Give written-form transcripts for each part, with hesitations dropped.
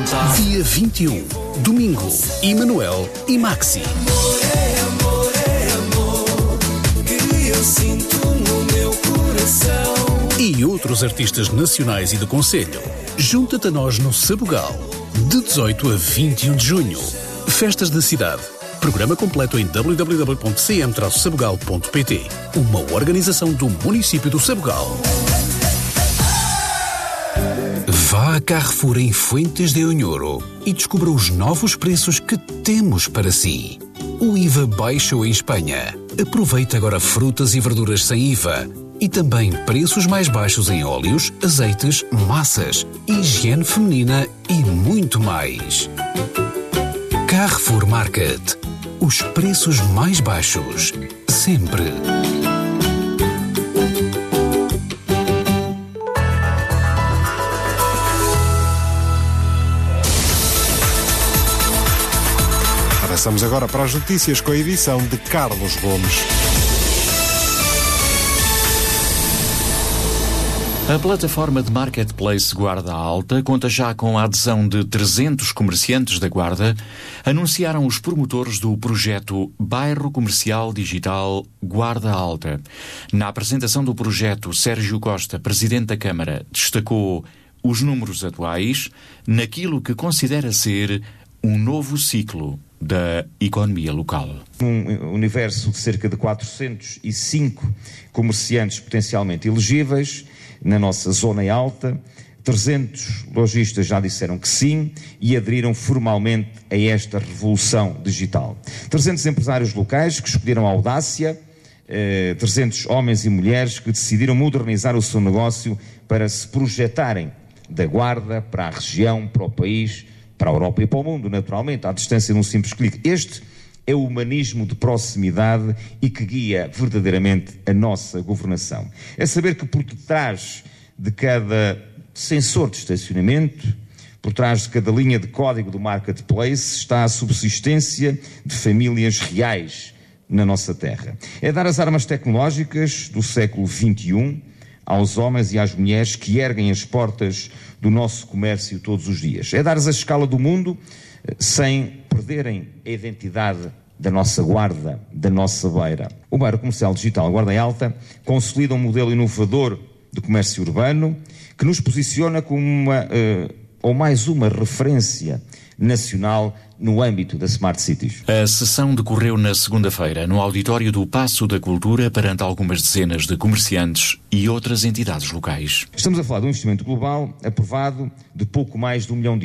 Dia 21, domingo, Emanuel e Maxi. Amor é amor, que eu sinto no meu coração. E outros artistas nacionais e do concelho. Junta-te a nós no Sabugal, de 18 a 21 de junho. Festas da cidade. Programa completo em www.cm-sabugal.pt. Uma organização do município do Sabugal. Vá a Carrefour em Fuentes de Onhoro e descubra os novos preços que temos para si. O IVA baixou em Espanha. Aproveite agora frutas e verduras sem IVA. E também preços mais baixos em óleos, azeites, massas, higiene feminina e muito mais. Carrefour Market. Os preços mais baixos. Sempre. Avançamos agora para as notícias com a edição de Carlos Gomes. A plataforma de marketplace Guarda Alta conta já com a adesão de 300 comerciantes da Guarda, anunciaram os promotores do projeto Bairro Comercial Digital Guarda Alta. Na apresentação do projeto, Sérgio Costa, presidente da Câmara, destacou os números atuais naquilo que considera ser um novo ciclo da economia local. Um universo de cerca de 405 comerciantes potencialmente elegíveis na nossa zona alta. 300 lojistas já disseram que sim e aderiram formalmente a esta revolução digital. 300 empresários locais que escolheram a audácia, 300 homens e mulheres que decidiram modernizar o seu negócio para se projetarem da Guarda para a região, para o país, para a Europa e para o mundo, naturalmente, à distância de um simples clique. Este é o humanismo de proximidade e que guia verdadeiramente a nossa governação. É saber que por detrás de cada sensor de estacionamento, por trás de cada linha de código do marketplace, está a subsistência de famílias reais na nossa terra. É dar as armas tecnológicas do século XXI aos homens e às mulheres que erguem as portas do nosso comércio todos os dias. É dar-lhes a escala do mundo sem perderem a identidade da nossa Guarda, da nossa beira. O Bairro Comercial Digital Guarda Alta consolida um modelo inovador de comércio urbano que nos posiciona como mais uma referência nacional no âmbito da Smart Cities. A sessão decorreu na segunda-feira no auditório do Paço da Cultura perante algumas dezenas de comerciantes e outras entidades locais. Estamos a falar de um investimento global aprovado de pouco mais de €1 milhão.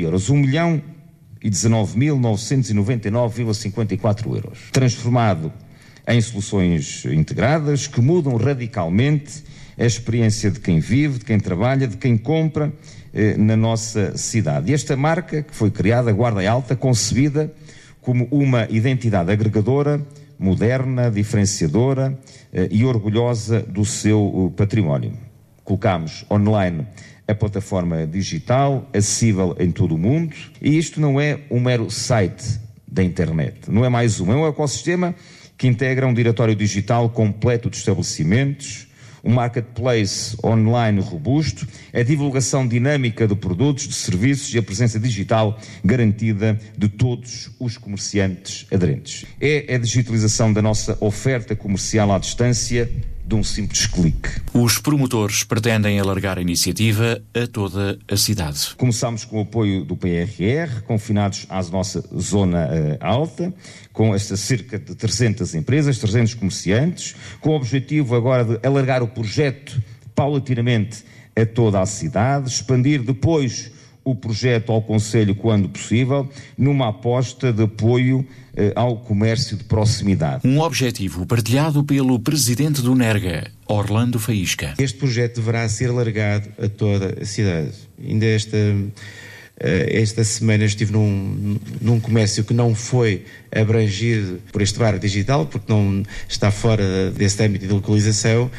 €1.019.999,54, transformado em soluções integradas que mudam radicalmente a experiência de quem vive, de quem trabalha, de quem compra na nossa cidade. E esta marca que foi criada, Guarda Alta, concebida como uma identidade agregadora, moderna, diferenciadora e orgulhosa do seu património. Colocámos online a plataforma digital, acessível em todo o mundo, e isto não é um mero site da internet, não é mais é um ecossistema que integra um diretório digital completo de estabelecimentos, um marketplace online robusto, a divulgação dinâmica de produtos, de serviços e a presença digital garantida de todos os comerciantes aderentes. É a digitalização da nossa oferta comercial à distância de um simples clique. Os promotores pretendem alargar a iniciativa a toda a cidade. Começámos com o apoio do PRR, confinados à nossa zona alta, com esta cerca de 300 empresas, 300 comerciantes, com o objetivo agora de alargar o projeto paulatinamente a toda a cidade, expandir depois o projeto ao Conselho quando possível, numa aposta de apoio ao comércio de proximidade. Um objetivo partilhado pelo presidente do NERGA, Orlando Faísca. Este projeto deverá ser alargado a toda a cidade. Ainda esta semana estive num comércio que não foi abrangido por este bairro digital, porque não está fora desse âmbito de localização,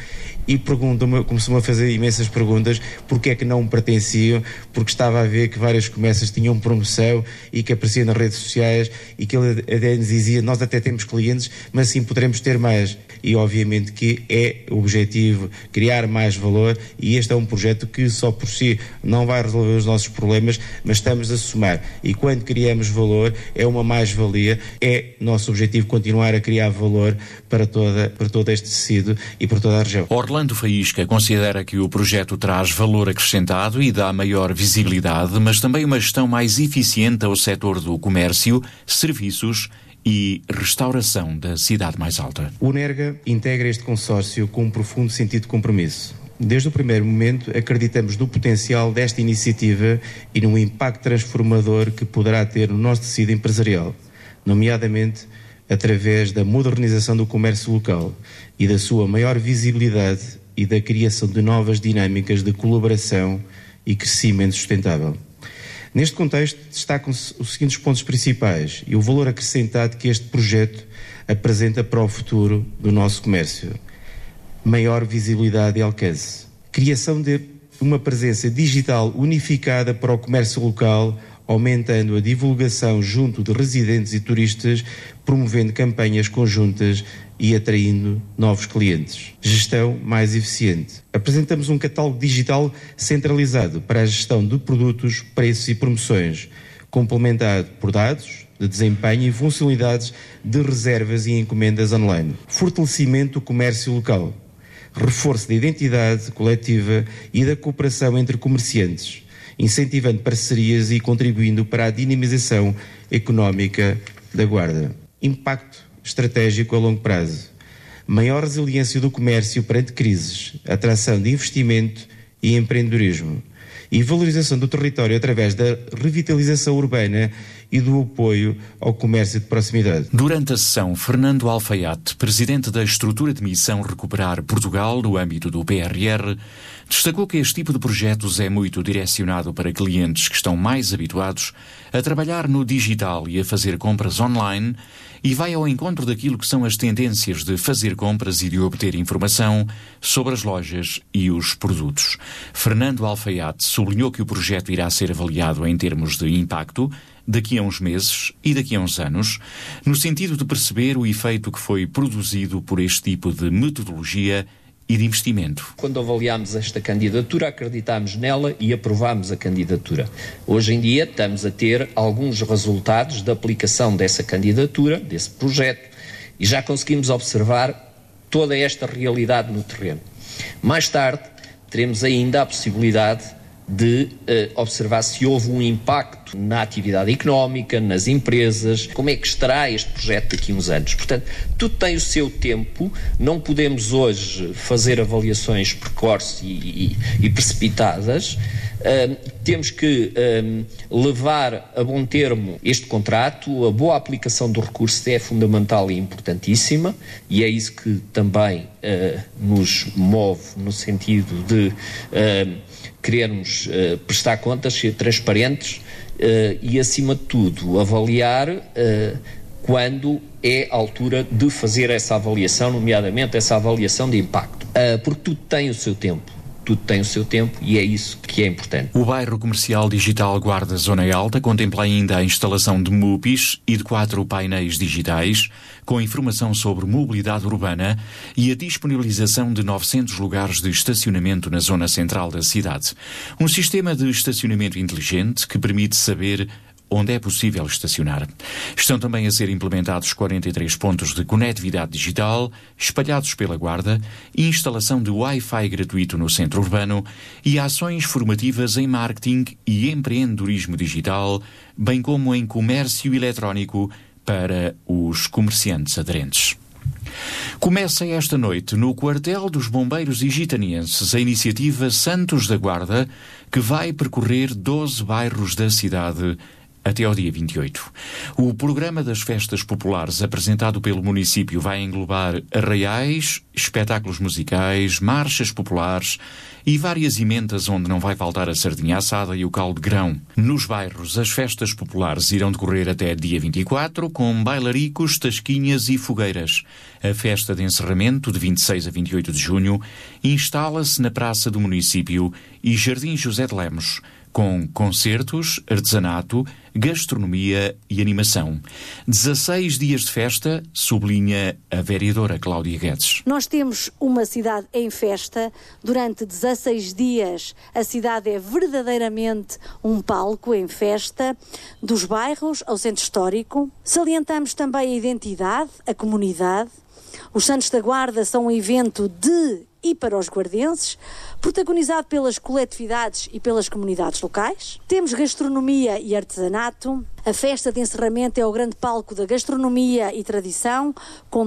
e começou-me a fazer imensas perguntas porque é que não me pertenciam, porque estava a ver que vários comércios tinham promoção e que aparecia nas redes sociais e que ele até nos dizia, nós até temos clientes, mas assim poderemos ter mais. E obviamente que é o objetivo criar mais valor, e este é um projeto que só por si não vai resolver os nossos problemas, mas estamos a somar. E quando criamos valor, é uma mais-valia, é nosso objetivo continuar a criar valor para todo este tecido e para toda a região. Orlando Faísca considera que o projeto traz valor acrescentado e dá maior visibilidade, mas também uma gestão mais eficiente ao setor do comércio, serviços e restauração da cidade mais alta. O NERGA integra este consórcio com um profundo sentido de compromisso. Desde o primeiro momento, acreditamos no potencial desta iniciativa e no impacto transformador que poderá ter no nosso tecido empresarial, nomeadamente através da modernização do comércio local e da sua maior visibilidade e da criação de novas dinâmicas de colaboração e crescimento sustentável. Neste contexto, destacam-se os seguintes pontos principais e o valor acrescentado que este projeto apresenta para o futuro do nosso comércio. Maior visibilidade e alcance. Criação de uma presença digital unificada para o comércio local, aumentando a divulgação junto de residentes e turistas, promovendo campanhas conjuntas e atraindo novos clientes. Gestão mais eficiente. Apresentamos um catálogo digital centralizado para a gestão de produtos, preços e promoções, complementado por dados de desempenho e funcionalidades de reservas e encomendas online. Fortalecimento do comércio local. Reforço da identidade coletiva e da cooperação entre comerciantes, incentivando parcerias e contribuindo para a dinamização económica da Guarda. Impacto estratégico a longo prazo. Maior resiliência do comércio perante crises, atração de investimento e empreendedorismo. E valorização do território através da revitalização urbana e do apoio ao comércio de proximidade. Durante a sessão, Fernando Alfaiate, presidente da estrutura de missão Recuperar Portugal no âmbito do PRR, destacou que este tipo de projetos é muito direcionado para clientes que estão mais habituados a trabalhar no digital e a fazer compras online e vai ao encontro daquilo que são as tendências de fazer compras e de obter informação sobre as lojas e os produtos. Fernando Alfaiate sublinhou que o projeto irá ser avaliado em termos de impacto daqui a uns meses e daqui a uns anos, no sentido de perceber o efeito que foi produzido por este tipo de metodologia e de investimento. Quando avaliámos esta candidatura, acreditámos nela e aprovámos a candidatura. Hoje em dia estamos a ter alguns resultados da aplicação dessa candidatura, desse projeto, e já conseguimos observar toda esta realidade no terreno. Mais tarde, teremos ainda a possibilidade de observar se houve um impacto na atividade económica, nas empresas, como é que estará este projeto daqui a uns anos. Portanto, tudo tem o seu tempo, não podemos hoje fazer avaliações precoces e precipitadas, temos que levar a bom termo este contrato, a boa aplicação do recurso é fundamental e importantíssima, e é isso que também nos move no sentido de querermos prestar contas, ser transparentes e, acima de tudo, avaliar quando é a altura de fazer essa avaliação, nomeadamente essa avaliação de impacto. Porque tudo tem o seu tempo. Tudo tem o seu tempo e é isso que é importante. O bairro comercial digital Guarda Zona Alta contempla ainda a instalação de MUPIs e de 4 painéis digitais com informação sobre mobilidade urbana e a disponibilização de 900 lugares de estacionamento na zona central da cidade. Um sistema de estacionamento inteligente que permite saber onde é possível estacionar. Estão também a ser implementados 43 pontos de conectividade digital espalhados pela Guarda, instalação de Wi-Fi gratuito no centro urbano e ações formativas em marketing e empreendedorismo digital, bem como em comércio eletrónico para os comerciantes aderentes. Começa esta noite no quartel dos bombeiros igitanienses a iniciativa Santos da Guarda, que vai percorrer 12 bairros da cidade até ao dia 28. O programa das festas populares apresentado pelo município vai englobar arraiais, espetáculos musicais, marchas populares e várias emendas onde não vai faltar a sardinha assada e o caldo de grão. Nos bairros, as festas populares irão decorrer até dia 24, com bailaricos, tasquinhas e fogueiras. A festa de encerramento, de 26 a 28 de junho, instala-se na Praça do Município e Jardim José de Lemos, com concertos, artesanato, gastronomia e animação. 16 dias de festa, sublinha a vereadora Cláudia Guedes. Nós temos uma cidade em festa. Durante 16 dias, a cidade é verdadeiramente um palco em festa, dos bairros ao centro histórico. Salientamos também a identidade, a comunidade. Os Santos da Guarda são um evento de e para os guardenses, protagonizado pelas coletividades e pelas comunidades locais. Temos gastronomia e artesanato. A festa de encerramento é o grande palco da gastronomia e tradição, com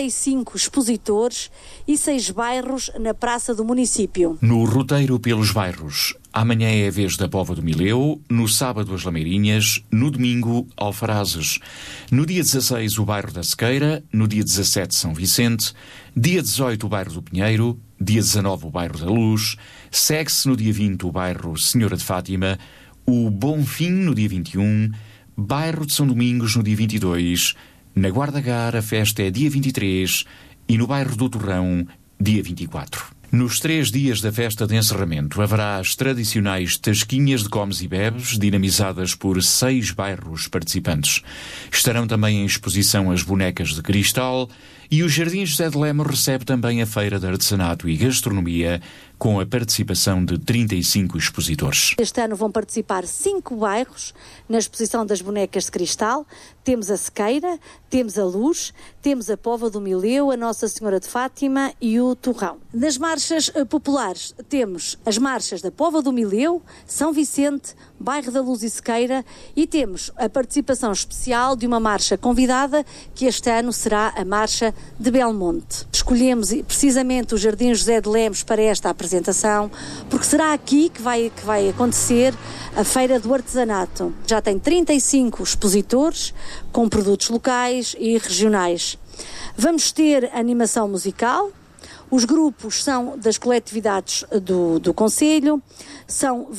35 expositores e 6 bairros na Praça do Município. No roteiro pelos bairros, amanhã é a vez da Póvoa do Mileu, no sábado as Lameirinhas, no domingo Alfarazes. No dia 16 o bairro da Sequeira, no dia 17 São Vicente, dia 18 o bairro do Pinheiro, dia 19 o bairro da Luz, segue-se no dia 20 o bairro Senhora de Fátima, o Bonfim no dia 21, bairro de São Domingos no dia 22, na Guarda Gar a festa é dia 23 e no bairro do Torrão dia 24. Nos 3 dias da festa de encerramento haverá as tradicionais tasquinhas de comes e bebes, dinamizadas por 6 bairros participantes. Estarão também em exposição as bonecas de cristal e o Jardim José de Lemos recebe também a Feira de Artesanato e Gastronomia, com a participação de 35 expositores. Este ano vão participar 5 bairros na exposição das bonecas de cristal. Temos a Sequeira, temos a Luz, temos a Póvoa do Mileu, a Nossa Senhora de Fátima e o Torrão. Nas marchas populares temos as marchas da Póvoa do Mileu, São Vicente, Bairro da Luz e Sequeira, e temos a participação especial de uma marcha convidada, que este ano será a Marcha de Belmonte. Escolhemos precisamente o Jardim José de Lemos para esta apresentação, porque será aqui que vai acontecer a Feira do Artesanato. Já tem 35 expositores com produtos locais e regionais. Vamos ter animação musical. Os grupos são das coletividades do Concelho, são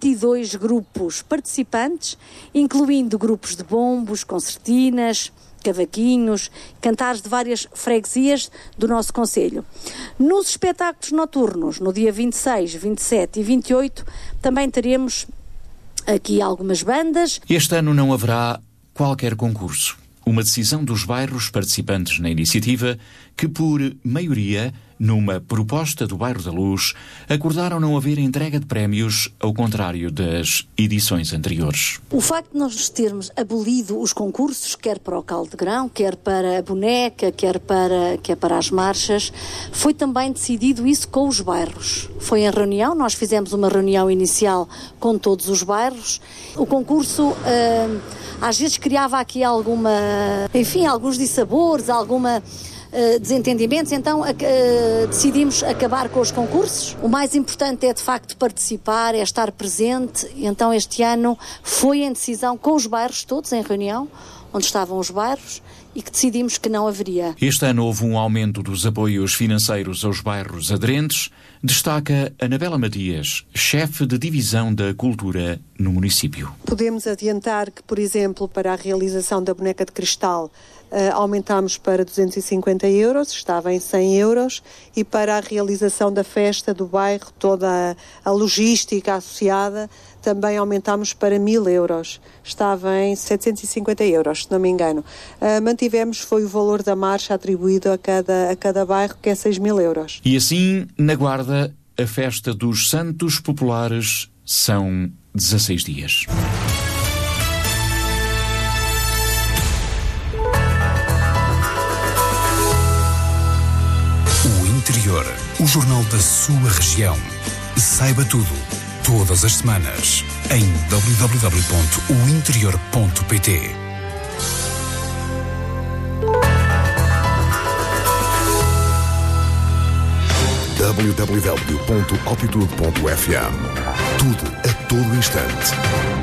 22 grupos participantes, incluindo grupos de bombos, concertinas, cavaquinhos, cantares de várias freguesias do nosso concelho. Nos espetáculos noturnos, no dia 26, 27 e 28, também teremos aqui algumas bandas. Este ano não haverá qualquer concurso. Uma decisão dos bairros participantes na iniciativa que, por maioria, numa proposta do Bairro da Luz, acordaram não haver entrega de prémios, ao contrário das edições anteriores. O facto de nós termos abolido os concursos, quer para o caldo de grão, quer para a boneca, quer para as marchas, foi também decidido isso com os bairros. Foi em reunião, nós fizemos uma reunião inicial com todos os bairros. O concurso às vezes criava aqui alguns dissabores, desentendimentos, então decidimos acabar com os concursos. O mais importante é de facto participar, é estar presente, então este ano foi em decisão com os bairros todos, em reunião, onde estavam os bairros, e que decidimos que não haveria. Este ano houve um aumento dos apoios financeiros aos bairros aderentes, destaca Anabela Matias, chefe de divisão da cultura no município. Podemos adiantar que, por exemplo, para a realização da boneca de cristal, aumentámos para 250 euros, estava em 100 euros, e para a realização da festa do bairro, toda a logística associada, também aumentámos para 1.000 euros, estava em 750 euros, se não me engano. Mantivemos, foi o valor da marcha atribuído a cada bairro, que é 6.000 euros. E assim, na Guarda, a festa dos Santos Populares são 16 dias. Interior, o jornal da sua região. Saiba tudo, todas as semanas, em www.ointerior.pt. www.altitude.fm. Tudo a todo instante.